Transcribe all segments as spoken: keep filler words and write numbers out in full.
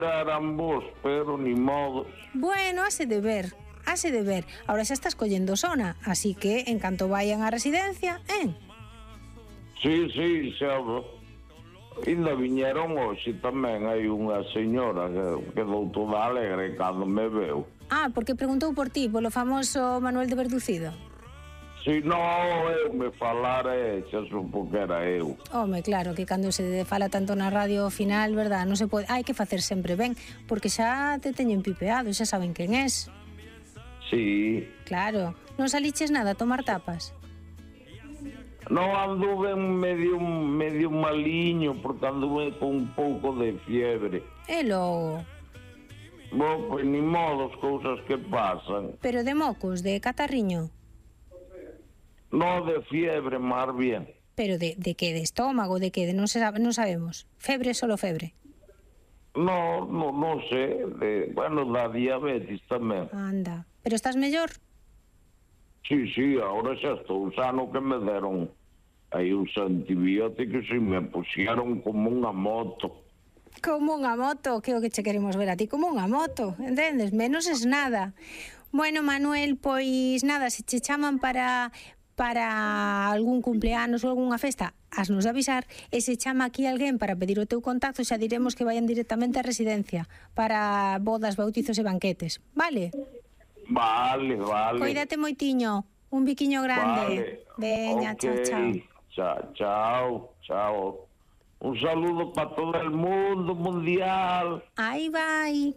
eran vos, pero ni modo. Bueno, hase de ver, hase de ver. Ahora xa estás collendo zona, así que en canto vayan á residencia, eh? Sí, sí, xa... Ainda viñeron hoxe tamén, hai unha señora que quedou toda alegre cando me veu. Ah, porque preguntou por ti, polo famoso Manuel de Verducido. Si non, eu me falara, xa supo que era eu. Home, claro, que cando se fala tanto na radio ao final, verdad, non se pode... Hai que facer sempre ben, porque xa te teñen pipeado, xa saben quen és. Si. Claro, non saliches nada a tomar tapas? Non, anduve medio, medio maliño, porque anduve con un pouco de fiebre. E logo? Bo, pois ni modo, as cousas que pasan. Pero de mocos, de catarriño? No, de fiebre, máis bien. Pero de, de que, de estómago, de que, de non, se sabe, non sabemos. Febre, solo febre? No, no, non sei, de, bueno, da diabetes tamén. Anda, pero estás mellor? Sí, sí, ahora xa estou sano, que me deron aí os antibióticos e me pusieron como unha moto. Como unha moto, que é o que che queremos ver a ti, como unha moto, entendes? Menos es nada. Bueno, Manuel, pois nada, se che chaman para para algún cumpleanos ou algunha festa, hasnos avisar, e se chama aquí alguén para pedir o teu contacto, xa diremos que vayan directamente á residencia para bodas, bautizos e banquetes, vale? Vale, vale. Cuídate moitiño, un biquiño grande. Vale. Veña, Okay. chao, chao. Chao, chao, chao. Un saludo para todo el mundo mundial. Aí vai.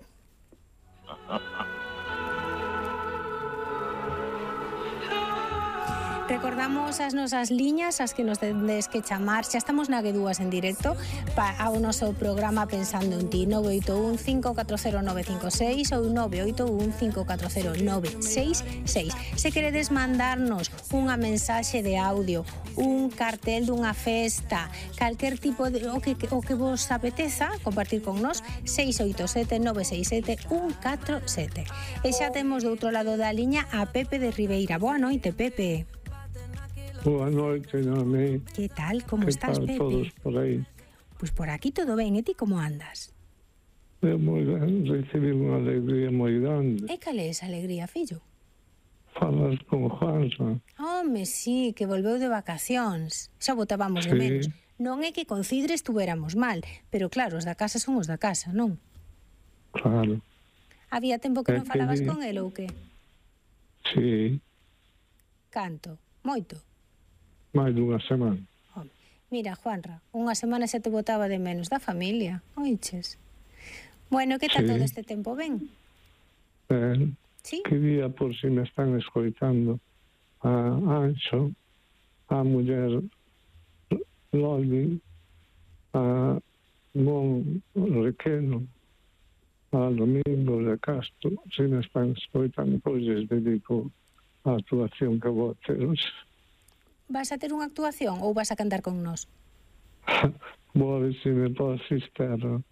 Recordamos as nosas liñas, as que nos tendes que chamar. Xa estamos na G dúas en directo pa, ao noso programa Pensando en Ti, nove oito un cinco catro cero nove cinco seis ou nove oito un cinco catro cero nove seis seis. Se queredes mandarnos unha mensaxe de audio, un cartel dunha festa, calquer tipo de o que, o que vos apeteza compartir con nós, seis oito sete nove seis sete un catro sete. E xa temos do outro lado da liña a Pepe de Ribeira. Boa noite, Pepe. Boa noite, Noemí. Que tal? Como que estás, tal Pepe? todos por aí? Pois por aquí todo ben, e ti como andas? Eu moi ben, recibi unha alegría moi grande. E cal é esa alegría, fillo? Falas con Juanza. Home, sí, que volveu de vacacións. Xa botábamos de Sí. menos. Non é que con Cidre estuveramos mal, pero claro, os da casa son os da casa, non? Claro, Había tempo que É non que falabas di- con el ou que? sí, Canto? Moito? máis dunha semana. Home, mira, Juanra, unha semana xa te botaba de menos da familia, oiches? Bueno, que tal Sí. todo este tempo, ben? Ben, Sí? quería, por si me están escoitando, a Anxo, a muller Loli, a Mon Requeno, a Domingo de Castro, si me están escoitando, pois les dedico a actuación que vou ter. Vas a ter unha actuación ou vas a cantar con nós? Vou a ver se me podo asistir.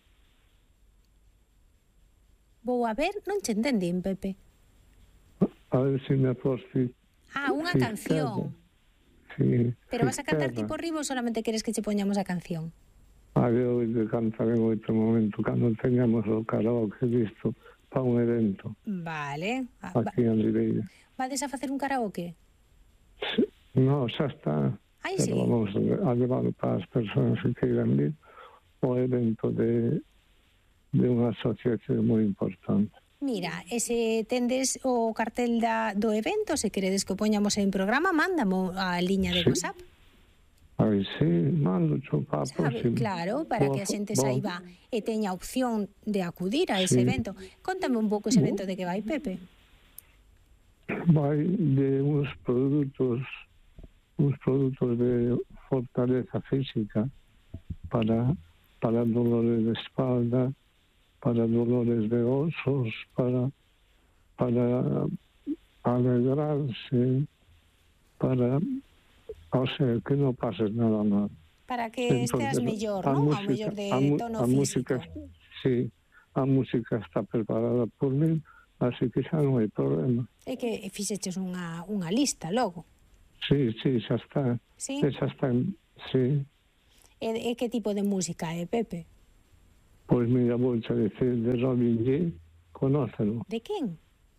Vou a ver, non che entendín, Pepe. A ver se me podo asistir. Ah, unha canción. Sí. Pero vas a cantar Cisterna. tipo arriba ou solamente queres que che poñamos a canción? A ver, hoy de cantar en outro momento, cando teñamos o karaoke listo para un evento Vale. Ah, va- aquí en Ribeira. Vades a facer un karaoke? No, xa está. Ai, Pero sí. vamos a levar para as persoas que queiran vir o evento de, de unha asociación moi importante. Mira, e se tendes o cartel da, do evento, se queredes que o poñamos en programa, mándamo a liña de Sí. WhatsApp. Ai, sí, mando cho para a Sabe? próxima. Claro, para Bo- que a xente bo- saiba e teña opción de acudir a ese Sí. evento. Contame un pouco ese evento de que vai, Pepe. Vai de uns produtos uns produtos de fortaleza física para para dolores de espalda, para dolores de osos, para para alegrarse, para, o sea, que non pases nada mal. Para que esteas mellor, a non? Ao música- mellor de a mu- tono a físico. música, sí, a música está preparada por mí, así que xa non hai problema. É que fixeches unha, unha lista logo. Sí, sí, xa está. Sí? Esa está en, sí, E, e que tipo de música é, Pepe? Pois mira, vou a decir de Robin Lee, conócelo. De quen?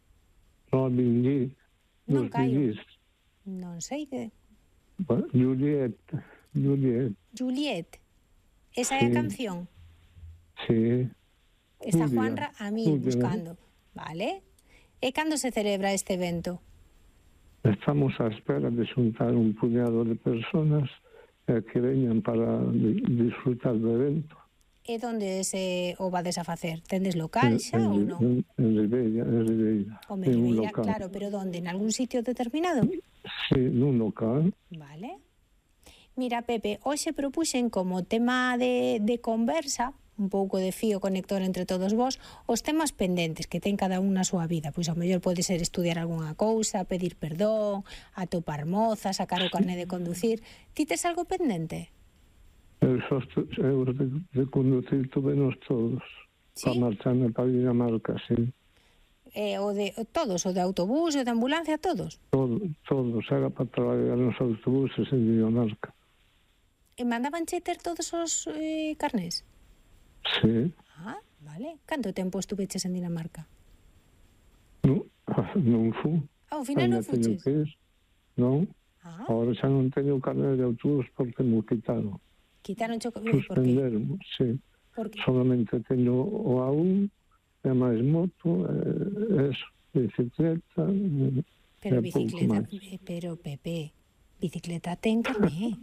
Robin Lee, Non dos caio. Billys. Non sei que... Juliet, Juliet, Juliet. Esa é a Sí. canción. sí. Está Julia, Juanra a mí Julia. buscando. Vale. E cando se celebra este evento? Estamos á espera de xuntar un puñado de personas eh, que veñan para di- disfrutar do evento. E onde se o vades a facer? Tendes local xa en, ou non? en, en Ribeira, en Ribeira. Home, en un Ribeira, local. claro, pero onde? En algún sitio determinado? Sí, nun local. Vale. Mira, Pepe, hoxe propuxen como tema de, de conversa, un pouco de fío conector entre todos vós, os temas pendentes que ten cada un na súa vida. Pois ao mellor pode ser estudiar algunha cousa, pedir perdón, atopar moza, sacar o carné de conducir. Ti tes algo pendente? Eu, só estu- eu de, de conducir tuvenos todos. Sí? Para marcharme para Dinamarca, sí. Eh, o de o todos, o de autobús, o de ambulancia, todos? Todo, todos. Era para traballar nos autobuses en Dinamarca. E mandaban che ter todos os eh, carnés? Sí. Ah, vale. Canto tempo estuveches en Dinamarca? Non, non fu. Ah, ao final non Ainda teño fuches? que ir. Non. Ah, Ahora xa non teño carne de autobús porque me o quitaron. quitaron cho... Por qué? Suspenderon, sí. Porque... Solamente teño o A un, e máis moto, e eso, bicicleta, e Pero e pouco bicicleta... máis. eh, Pero, Pepe, bicicleta ten carné.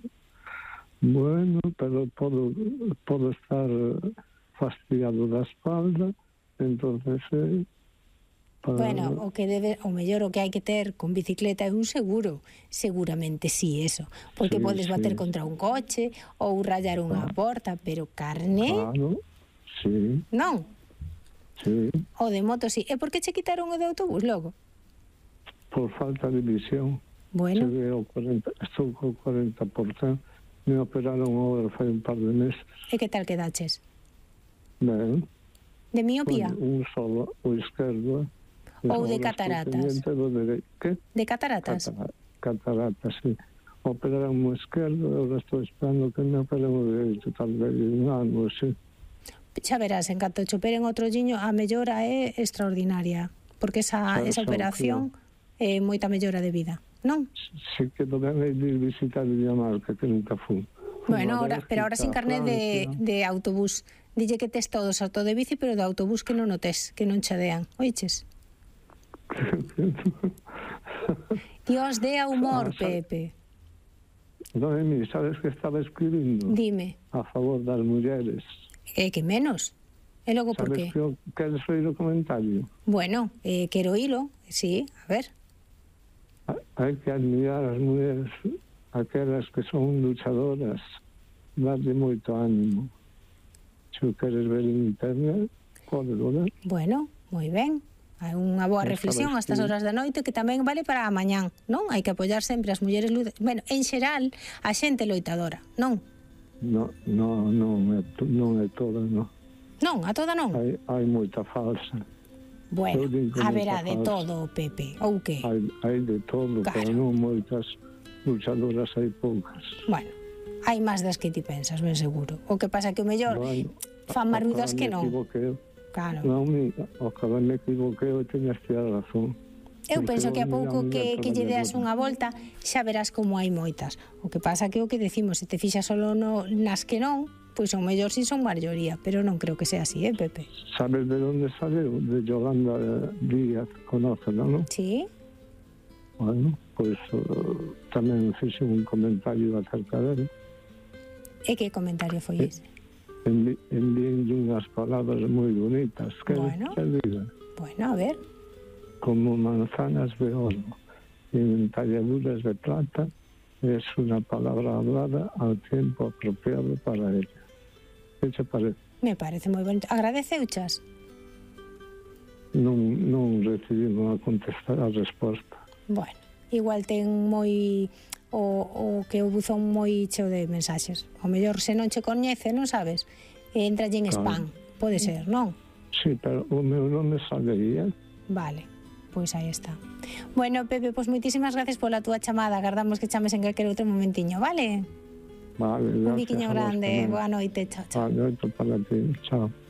Bueno, pero podo, podo estar fastidiado da espalda, entonces eh, para... Bueno, o que debe, o mellor o que hai que ter con bicicleta é un seguro. Seguramente sí, eso. Porque Sí, podes bater sí. contra un coche ou rayar unha porta, pero carné, Claro, sí, non. sí, O de moto sí. E por que che quitaron o de autobús logo? por falta de visión. Bueno, Cheguei ao cuarenta, estou co cuarenta por ciento, me operaron agora fai un par de meses. e que tal quedaches? Ben, De miopía? un solo, o esquerdo. e Ou de agora estou cataratas? pendiente do dereito. Que? De cataratas? Catara- Cataratas, sí. Operaron o esquerdo, agora estou esperando que me operen o dereito, tal vez un ano, sí. Xa verás, en canto che operen outro olliño, a mellora é extraordinaria. Porque esa, Xa- esa xa o operación é moita mellora de vida, non? Se quedo ben aí de visitar Dinamarca, que nunca fui. Bueno, ahora, pero ahora sin carné de, de autobús. Dille que tes todos auto de bici, pero de autobús que non o tes, que non chadean. Oiches? Dios dé a humor, Ah, xa- Pepe. Noemi, sabes que estaba escribindo Dime, a favor das mulleres? é que menos? E logo por Sabes qué? que o queres oír o comentario? Bueno, eh, quero hilo, sí, a ver. Ha- Hai que admirar as mulleres, aquelas que son luchadoras, darlle moito ánimo. Se o queres ver en internet, podes ver. Bueno, moi ben. Hai unha boa Esta reflexión a estas vez sí. horas da noite que tamén vale para a mañán, non? Hai que apoiar sempre as mulleres luta... Bueno, en xeral, a xente loitadora, non? No, no, non é, to- non é toda, non. Non, a toda non. Hai, hai moita falsa. Bueno, eu digo haberá moita de falsa. todo, Pepe, ou que? Hai, hai de todo, Claro. pero non moitas luchadoras, hai poucas. Bueno, hai máis das que ti pensas, ben seguro. O que pasa que o mellor Bueno, fan máis ruidas que non. ojalá me equivoquei. Claro. Non, mi, ojalá me equivoquei e teñas que dar razón. Eu Porque penso que a eu pouco mira, que, mira, que lle deas traballadora. unha volta xa verás como hai moitas. O que pasa que o que decimos, se te fixas solo no, nas que non, pois o mellor si son maioría, pero non creo que sea así, eh, Pepe? Sabes de onde saleu? De Yolanda Díaz, conócela, non? Sí? Bueno, pois uh, tamén fixe un comentario acerca dele. E que comentario foi ese? Envi, envíenlle unhas palabras moi bonitas. Que Bueno. que diga? Bueno, a ver. Como manzanas de oro en talladuras de plata, es una palabra hablada al tiempo apropiado para ella. ¿Qué te parece? Me parece moi bonito. Agradeceuchas? Non, non recibimos a contestar a resposta. Bueno, igual ten moi o, o que o buzón moi cheo de mensaxes. O mellor se non che coñece, non sabes? Entra en spam, pode ser, non? Sí, pero o meu nome sale aí, eh? Vale, pois aí está. Bueno, Pepe, pois moitísimas gracias pola túa chamada. Agardamos que chames en calquer outro momentiño, vale? Vale, Un gracias biquiño a vos grande, tamén. boa noite, chao, chao. Vale, outro para ti, chao.